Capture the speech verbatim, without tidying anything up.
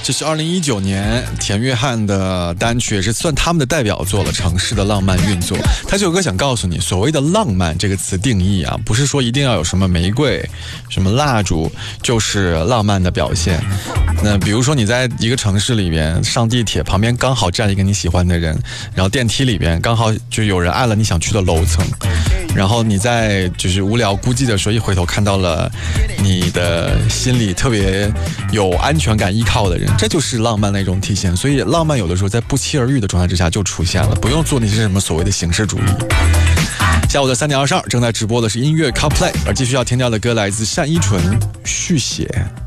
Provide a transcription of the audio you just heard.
这是二零一九年田约翰的单曲，也是算他们的代表作了，《城市的浪漫运作》。他这首歌想告诉你，所谓的浪漫这个词定义啊，不是说一定要有什么玫瑰、什么蜡烛就是浪漫的表现。那比如说你在一个城市里边上地铁，旁边刚好站一个你喜欢的人，然后电梯里边刚好就有人按了你想去的楼层，然后你在就是无聊孤寂的时候一回头看到了你的心里特别有安全感依靠的人，这就是浪漫的一种体现。所以浪漫有的时候在不期而遇的状态之下就出现了，不用做那些什么所谓的形式主义。下午的三点二十二正在直播的是音乐 CarPlay， 而继续要听到的歌来自单依纯续写。